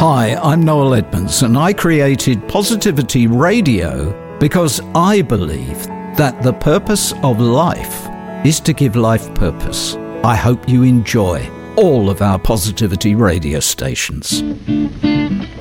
Hi, I'm Noel Edmonds, and I created Positivity Radio because I believe that the purpose of life is to give life purpose. I hope you enjoy all of our Positivity radio stations.